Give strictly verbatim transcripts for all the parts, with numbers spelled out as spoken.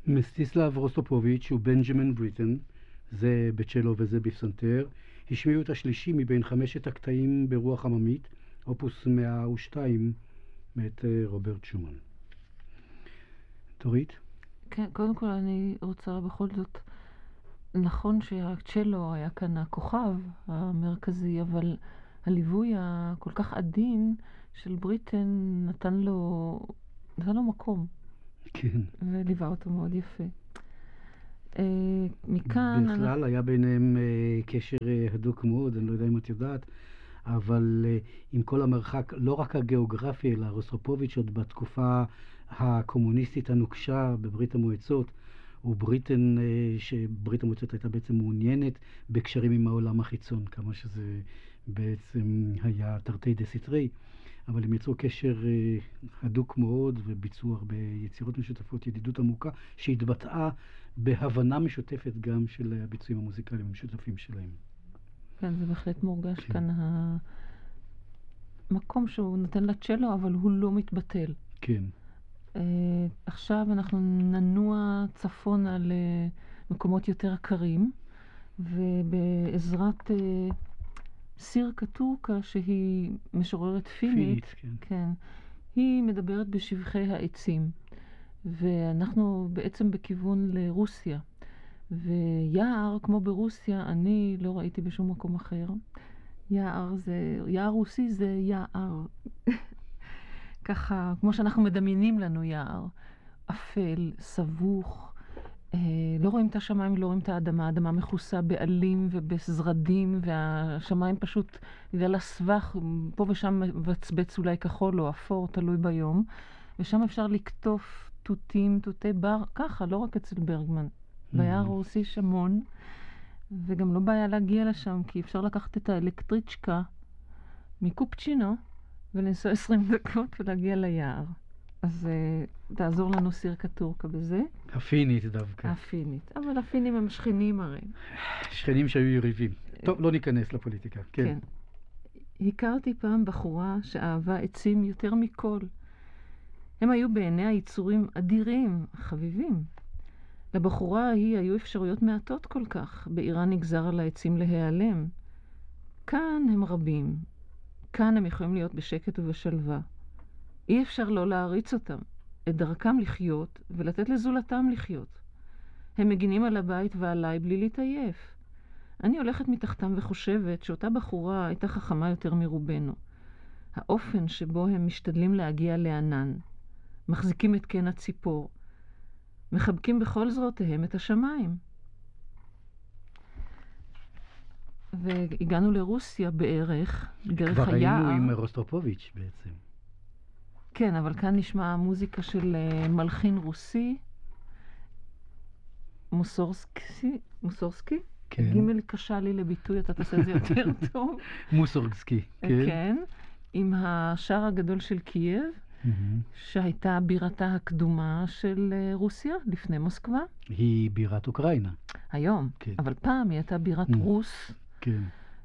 מסטיסלב רוסטופוביץ' ובנג'מין בריטן, זה בצ'לו וזה בפסנתר, השמיעו את השלישי מבין חמשת הקטעים ברוח עממית, אופוס מאה ושתיים מאת רוברט שומן. דורית? כן, קודם כל אני רוצה בכל זאת, נכון שהצ'לו היה כאן הכוכב המרכזי, אבל הליווי הכל כך עדין של בריטן נתן לו, נתן לו מקום. כן. וליווה אותו מאוד יפה. אה, מכאן... בכלל אנחנו... היה ביניהם אה, קשר אה, הדוק מאוד, אני לא יודע אם את יודעת, אבל אה, עם כל המרחק, לא רק הגיאוגרפי, אלא רוסטרופוביץ' עוד בתקופה הקומוניסטית הנוקשה בברית המועצות, ובריטן, אה, שברית המועצות הייתה בעצם מעוניינת בקשרים עם העולם החיצון, כמה שזה בעצם היה תרתי דה סיטרי. אבל הם יצרו קשר הדוק מאוד וביצעו הרבה יצירות משותפות, ידידות עמוקה, שהתבטאה בהבנה משותפת גם של הביצועים המוזיקליים המשותפים שלהם. כן, זה בהחלט מורגש כן. כאן המקום שהוא נותן לצ'לו, אבל הוא לא מתבטל. כן. Uh, עכשיו אנחנו ננוע צפונה למקומות יותר קרים, ובעזרת... Uh, סירקה טורקה, שהיא משוררת פינית, פינית, כן. כן, היא מדברת בשבחי העצים, ואנחנו בעצם בכיוון לרוסיה, ויער, כמו ברוסיה, אני לא ראיתי בשום מקום אחר. יער זה, יער רוסי זה יער. ככה, כמו שאנחנו מדמיינים לנו יער, אפל, סבוך, לא רואים את השמיים, לא רואים את האדמה, האדמה מכוסה בעלים ובזרדים, והשמיים פשוט, בגלל הסבך, פה ושם מבצבץ אולי כחול או אפור, תלוי ביום, ושם אפשר לקטוף תותים, תותי בר, ככה, לא רק אצל ברגמן. ביער הרוסי יש המון, וגם לא בעיה להגיע לשם, כי אפשר לקחת את האלקטריצ'קה מקופצ'ינו, ולנסוע עשרים דקות ולהגיע ליער. אז uh, תעזור לנו סירקה טורקה בזה. הפינית דווקא. הפינית. אבל הפינים הם שכנים הרי. שכנים שהיו יריבים. טוב, לא ניכנס לפוליטיקה. כן. כן. הכרתי פעם בחורה שאהבה עצים יותר מכל. הם היו בעיני היצורים אדירים, חביבים. לבחורה ההיא היו אפשרויות מעטות כל כך. באיראן נגזר על העצים להיעלם. כאן הם רבים. כאן הם יכולים להיות בשקט ובשלווה. אי אפשר לא להריץ אותם, את דרכם לחיות ולתת לזולתם לחיות. הם מגינים על הבית ועליי בלי להתעייף. אני הולכת מתחתם וחושבת שאותה בחורה הייתה חכמה יותר מרובנו. האופן שבו הם משתדלים להגיע לענן, מחזיקים את קן הציפור, מחבקים בכל זרועותיהם את השמיים. והגענו לרוסיה בערך, דרך כבר היער. היינו עם רוסטרופוביץ' בעצם. כן, אבל כאן נשמע מוזיקה של uh, מלחין רוסי, מוסורסקי, מוסורסקי? כן. גימל קשה לי לביטוי, אתה תעשה את זה יותר טוב. מוסורסקי, כן. כן, עם השער הגדול של קייב, mm-hmm. שהייתה בירתה הקדומה של uh, רוסיה, לפני מוסקבה. היא בירת אוקראינה. היום, כן. אבל פעם היא הייתה בירת mm-hmm. רוס. כן.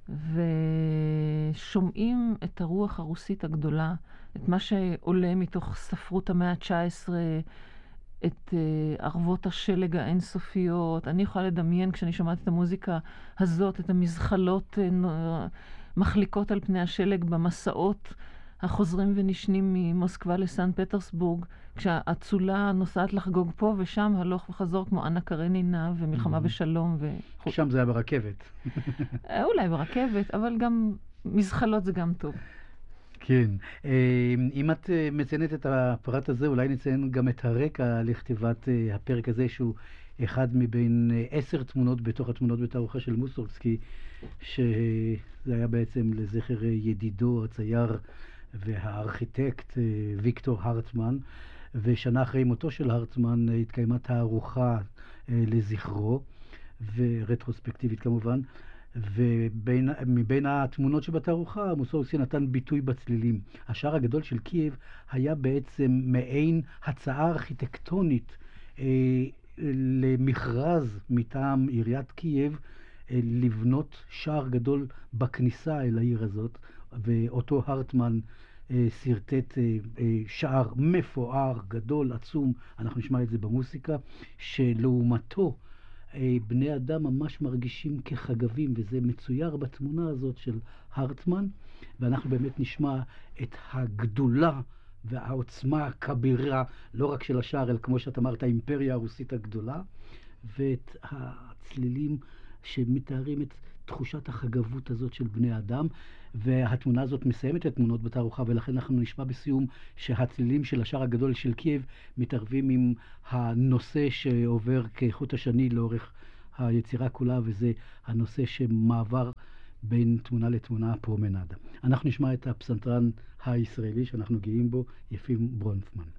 ושומעים את הרוח הרוסית הגדולה, את מה שעולה מתוך ספרות המאה ה-תשע עשרה, את uh, ערבות השלג האינסופיות. אני יכולה לדמיין כשאני שומעת את המוזיקה הזאת, את המזחלות uh, מחליקות על פני השלג במסעות החוזרים ונשנים ממוסקבה לסן פטרסבורג, כשהאצולה נוסעת לחגוג פה ושם, הלוך וחזור כמו אנה קרנינה ומלחמה בשלום. ו... שם זה היה ברכבת. אולי ברכבת, אבל גם מזחלות זה גם טוב. כן. אם את מציינת את הפרט הזה, אולי נציין גם את הרקע לכתיבת הפרק הזה, שהוא אחד מבין עשר תמונות בתוך התמונות בתערוכה של מוסורסקי, שזה היה בעצם לזכר ידידו, הצייר והארכיטקט ויקטור הרטמן, ושנה אחרי מותו של הרטמן התקיימה תערוכה לזכרו, ורטרוספקטיבית כמובן, ומבין התמונות שבתערוכה, מוסורסקי נתן ביטוי בצלילים. השער הגדול של קייב היה בעצם מעין הצעה ארכיטקטונית אה, למכרז מטעם עיריית קייב, אה, לבנות שער גדול בכניסה אל העיר הזאת, ואותו הרטמן סרטט שער מפואר, גדול, עצום, אנחנו נשמע את זה במוסיקה, שלעומתו בני אדם ממש מרגישים כחגבים, וזה מצויר בתמונה הזאת של הרטמן, ואנחנו באמת נשמע את הגדולה והעוצמה הכבירה, לא רק של השער, אלא כמו שאת אמרת, האימפריה הרוסית הגדולה, ואת הצלילים שמתארים את תחושת החגבות הזאת של בני אדם, והתמונה הזאת מסיימת את תמונות בתערוכה, ולכן אנחנו נשמע בסיום שהצלילים של השער הגדול של קייב מתערבים עם הנושא שעובר כחוט השני לאורך היצירה כולה, וזה הנושא שמעבר בין תמונה לתמונה, פרומנדה. אנחנו נשמע את הפסנתרן הישראלי שאנחנו גאים בו, יפים ברונפמן.